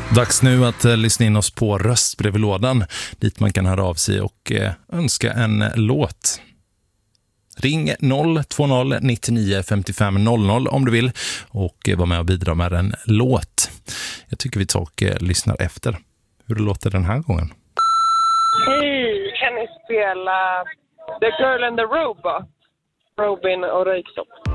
Dags nu att lyssna in oss på röstbrevlådan dit man kan höra av sig och önska en låt. Ring 020 99 55 00 om du vill och vara med och bidra med en låt. Jag tycker vi tar och lyssnar efter hur det låter den här gången. Hej, kan ni spela The Girl and the Robot? Robin och Röyksopp.